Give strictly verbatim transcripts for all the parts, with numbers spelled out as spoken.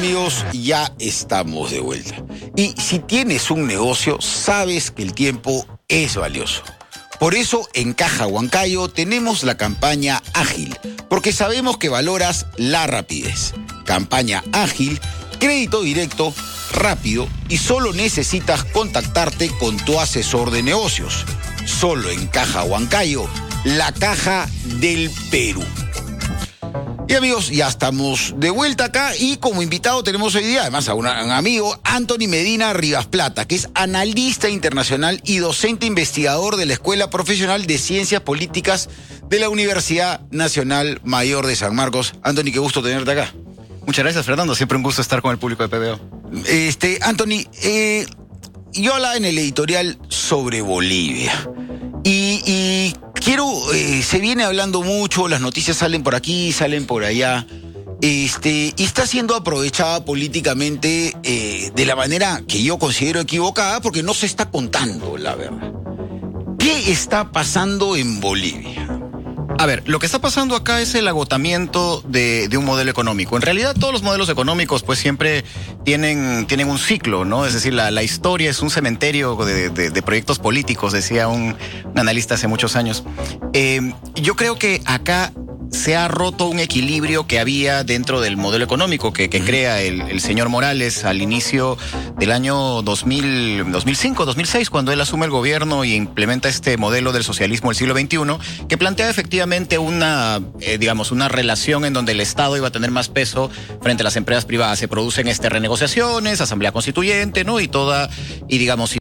amigos, ya estamos de vuelta. Y si tienes un negocio, sabes que el tiempo es valioso. Por eso en Caja Huancayo tenemos la campaña Ágil, porque sabemos que valoras la rapidez. Campaña Ágil, crédito directo, rápido y solo necesitas contactarte con tu asesor de negocios. Solo en Caja Huancayo, la caja del Perú. Y amigos, ya estamos de vuelta acá y como invitado tenemos hoy día además a un amigo, Anthony Medina Rivas Plata, que es analista internacional y docente investigador de la Escuela Profesional de Ciencias Políticas de la Universidad Nacional Mayor de San Marcos. Anthony, qué gusto tenerte acá. Muchas gracias, Fernando. Siempre un gusto estar con el público de P B O. Este, Anthony, eh, yo hablaba en el editorial sobre Bolivia. Y, y quiero, eh, se viene hablando mucho, las noticias salen por aquí, salen por allá, este, y está siendo aprovechada políticamente eh, de la manera que yo considero equivocada, porque no se está contando la verdad. ¿Qué está pasando en Bolivia? A ver, lo que está pasando acá es el agotamiento de, de un modelo económico. En realidad todos los modelos económicos pues siempre tienen, tienen un ciclo, ¿no? Es decir, la, la historia es un cementerio de, de, de proyectos políticos, decía un, un analista hace muchos años. Eh, yo creo que acá se ha roto un equilibrio que había dentro del modelo económico que, que crea el, el señor Morales al inicio del año dos mil, dos mil cinco, dos mil seis, cuando él asume el gobierno y implementa este modelo del socialismo del siglo veintiuno, que plantea efectivamente una, eh, digamos, una relación en donde el Estado iba a tener más peso frente a las empresas privadas. Se producen este, renegociaciones, asamblea constituyente, ¿no? Y toda, y digamos,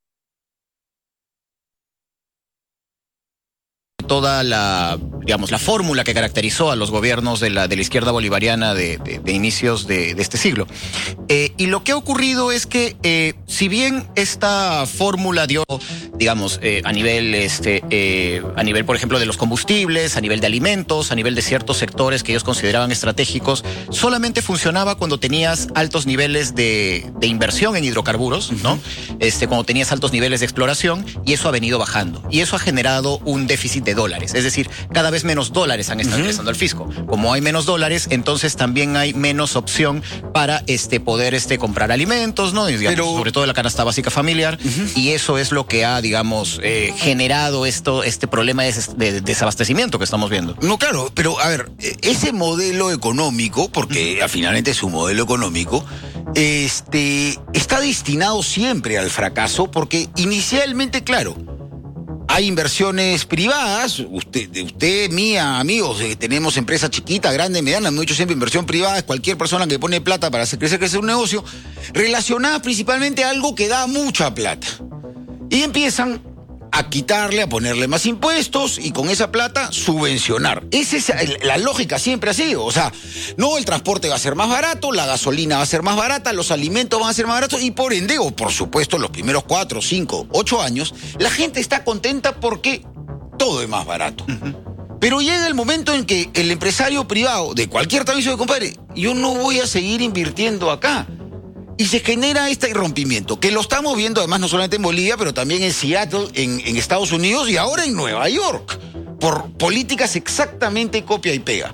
toda la, digamos, la fórmula que caracterizó a los gobiernos de la, de la izquierda bolivariana de, de, de inicios de, de este siglo. Eh, y lo que ha ocurrido es que, eh, si bien esta fórmula dio, digamos, eh, a nivel, este, eh, a nivel, por ejemplo, de los combustibles, a nivel de alimentos, a nivel de ciertos sectores que ellos consideraban estratégicos, solamente funcionaba cuando tenías altos niveles de, de inversión en hidrocarburos, ¿no? Este, cuando tenías altos niveles de exploración, y eso ha venido bajando. Y eso ha generado un déficit de dólares, es decir, cada vez menos dólares han estado ingresando al fisco. Como hay menos dólares, entonces también hay menos opción para este poder este comprar alimentos, ¿no? Y, digamos, pero, sobre todo la canasta básica familiar, uh-huh. y eso es lo que ha, digamos, eh, generado esto, este problema de, des de desabastecimiento que estamos viendo. No, claro, pero a ver, ese modelo económico, porque uh-huh. finalmente es un modelo económico, este, está destinado siempre al fracaso, porque inicialmente, claro, hay inversiones privadas, usted, usted, mía, amigos, eh, tenemos empresas chiquitas, grandes, medianas, hemos dicho siempre inversión privada, es cualquier persona que pone plata para hacer crecer, crecer un negocio, relacionada principalmente a algo que da mucha plata. Y empiezan a quitarle, a ponerle más impuestos y con esa plata subvencionar. Esa es la lógica, siempre ha sido. O sea, no, el transporte va a ser más barato, la gasolina va a ser más barata, los alimentos van a ser más baratos y por ende, o por supuesto, los primeros cuatro, cinco, ocho años, la gente está contenta porque todo es más barato. Uh-huh. Pero llega el momento en que el empresario privado de cualquier tamaño de compadre, yo no voy a seguir invirtiendo acá. Y se genera este rompimiento, que lo estamos viendo además no solamente en Bolivia, pero también en Seattle, en, en Estados Unidos y ahora en Nueva York, por políticas exactamente copia y pega.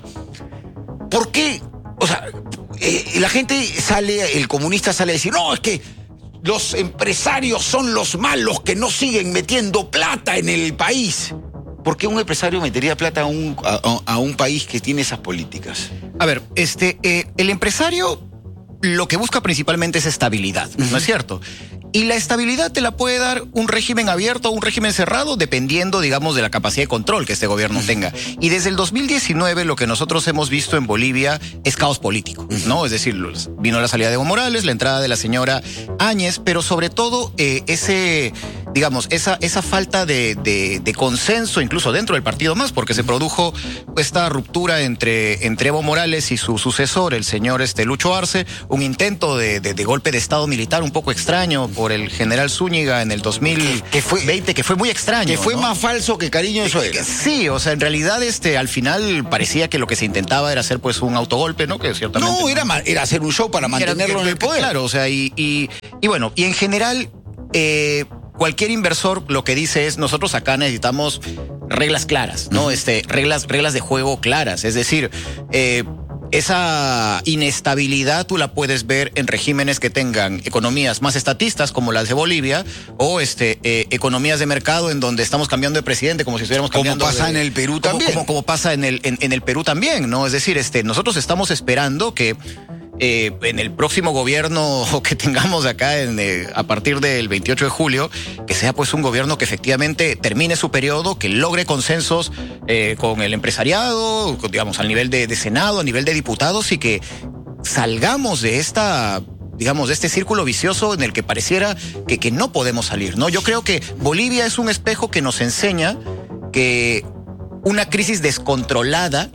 ¿Por qué? O sea, eh, la gente sale, el comunista sale a decir, no, es que los empresarios son los malos que no siguen metiendo plata en el país. ¿Por qué un empresario metería plata a un, a, a un país que tiene esas políticas? A ver, este, eh, el empresario lo que busca principalmente es estabilidad, ¿no uh-huh. es cierto? Y la estabilidad te la puede dar un régimen abierto o un régimen cerrado, dependiendo, digamos, de la capacidad de control que este gobierno uh-huh. tenga. Y desde el dos mil diecinueve lo que nosotros hemos visto en Bolivia es caos político, uh-huh. ¿no? Es decir, vino la salida de Evo Morales, la entrada de la señora Áñez, pero sobre todo eh, ese, digamos, esa, esa falta de, de, de consenso, incluso dentro del partido más, porque se produjo esta ruptura entre, entre Evo Morales y su sucesor, el señor este, Lucho Arce, un intento de, de, de golpe de estado militar un poco extraño por el general Zúñiga en el dos mil veinte, que fue, que fue muy extraño. Que fue, ¿no?, más falso que cariño eso era. Sí, o sea, en realidad este, al final parecía que lo que se intentaba era hacer pues un autogolpe, ¿no? Que ciertamente... No, era, era hacer un show para mantenerlo era, en el poder. Claro, o sea, y, y, y bueno, y en general... Eh, cualquier inversor lo que dice es, nosotros acá necesitamos reglas claras, ¿no? Este, reglas, reglas de juego claras. Es decir, eh, Esa inestabilidad tú la puedes ver en regímenes que tengan economías más estatistas como las de Bolivia o este eh, economías de mercado en donde estamos cambiando de presidente como si estuviéramos cambiando. Como pasa de, en el Perú como, también. Como, como pasa en el, en, en el Perú también, ¿no? Es decir, este, nosotros estamos esperando que Eh, en el próximo gobierno que tengamos acá en, eh, a partir del veintiocho de julio, que sea pues un gobierno que efectivamente termine su periodo, que logre consensos eh, con el empresariado, con, digamos, al nivel de, de Senado, a nivel de diputados, y que salgamos de esta, digamos, de este círculo vicioso en el que pareciera que, que no podemos salir, ¿no? Yo creo que Bolivia es un espejo que nos enseña que una crisis descontrolada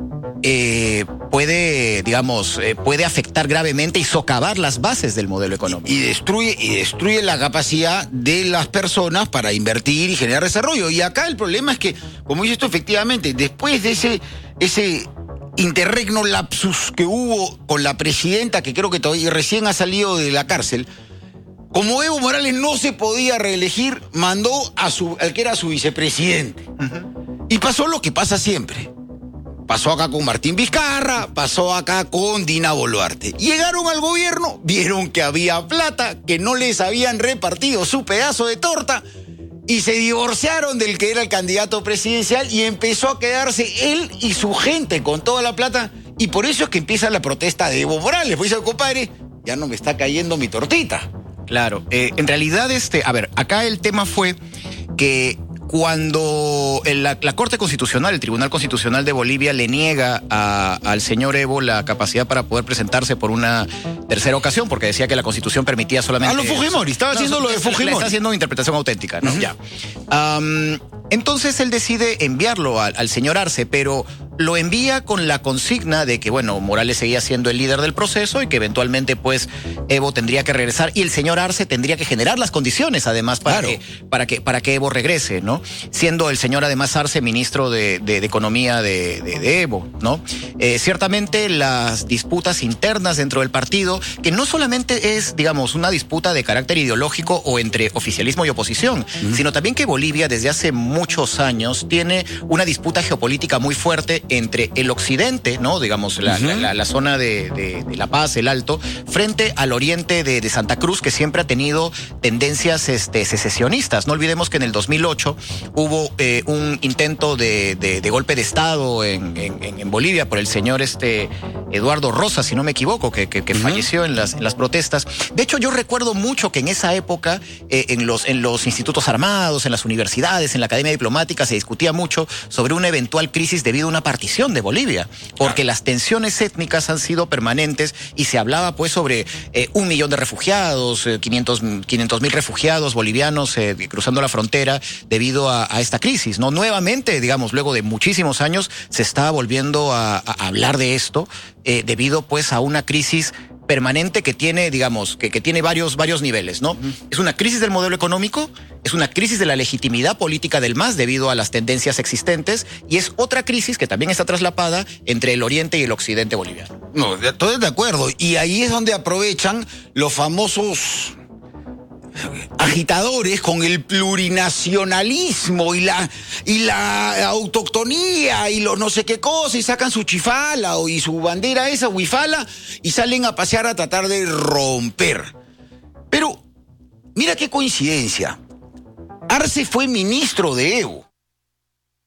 Eh, puede, digamos, eh, puede afectar gravemente y socavar las bases del modelo económico. Y, y destruye, y destruye la capacidad de las personas para invertir y generar desarrollo. Y acá el problema es que, como dices tú, efectivamente, después de ese, ese interregno lapsus que hubo con la presidenta, que creo que todavía recién ha salido de la cárcel, como Evo Morales no se podía reelegir, mandó a su, al que era su vicepresidente. Uh-huh. Y pasó lo que pasa siempre. Pasó acá con Martín Vizcarra, pasó acá con Dina Boluarte. Llegaron al gobierno, vieron que había plata, que no les habían repartido su pedazo de torta y se divorciaron del que era el candidato presidencial y empezó a quedarse él y su gente con toda la plata. Y por eso es que empieza la protesta de Evo Morales. Pues dice, compadre, ya no me está cayendo mi tortita. Claro, eh, en realidad, este, a ver, acá el tema fue que cuando la, la Corte Constitucional, el Tribunal Constitucional de Bolivia, le niega a, al señor Evo la capacidad para poder presentarse por una tercera ocasión, porque decía que la Constitución permitía solamente... A lo Fujimori, estaba no, haciendo lo de Fujimori. Está haciendo una interpretación auténtica, ¿no? Uh-huh. Ya. Um, entonces él decide enviarlo al, al señor Arce, pero lo envía con la consigna de que, bueno, Morales seguía siendo el líder del proceso y que eventualmente, pues, Evo tendría que regresar y el señor Arce tendría que generar las condiciones, además, para, claro. que, para, que, para que Evo regrese, ¿no? Siendo el señor, además, Arce ministro de, de, de Economía de, de, de Evo, ¿no? Eh, ciertamente las disputas internas dentro del partido, que no solamente es, digamos, una disputa de carácter ideológico o entre oficialismo y oposición, uh-huh. sino también que Bolivia desde hace muchos años tiene una disputa geopolítica muy fuerte entre el occidente, ¿no? Digamos, la, uh-huh. la, la, la zona de, de, de La Paz, el Alto, frente al oriente de, de Santa Cruz, que siempre ha tenido tendencias este, secesionistas. No olvidemos que en el dos mil ocho hubo eh, un intento de, de, de golpe de Estado en, en, en Bolivia por el señor este, Eduardo Rosas, si no me equivoco, que, que, que uh-huh. falleció en las, en las protestas. De hecho, yo recuerdo mucho que en esa época, eh, en, los, en los institutos armados, en las universidades, en la academia diplomática, se discutía mucho sobre una eventual crisis debido a una partición de Bolivia, porque claro. las tensiones étnicas han sido permanentes y se hablaba pues sobre eh, un millón de refugiados, eh, quinientos mil refugiados bolivianos eh, cruzando la frontera debido a, a esta crisis, ¿no? Nuevamente, digamos, luego de muchísimos años se está volviendo a, a hablar de esto eh, debido pues a una crisis permanente que tiene, digamos, que, que tiene varios, varios niveles, ¿no? Uh-huh. Es una crisis del modelo económico, es una crisis de la legitimidad política del M A S debido a las tendencias existentes y es otra crisis que también está traslapada entre el oriente y el occidente boliviano. No, estoy de acuerdo. Y ahí es donde aprovechan los famosos agitadores con el plurinacionalismo y la, y la autoctonía y los no sé qué cosa, y sacan su chifala y su bandera esa, huifala, y salen a pasear a tratar de romper. Pero, mira qué coincidencia. Arce fue ministro de Evo.